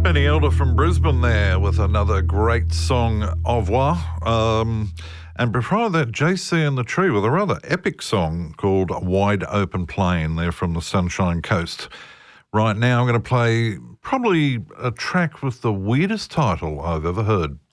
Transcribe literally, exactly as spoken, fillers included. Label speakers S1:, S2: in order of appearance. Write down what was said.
S1: Benny Elder from Brisbane there with another great song, Au revoir. Um, and before that, J C and the Tree with a rather epic song called Wide Open Plain. They're from the Sunshine Coast. Right now I'm going to play probably a track with the weirdest title I've ever heard.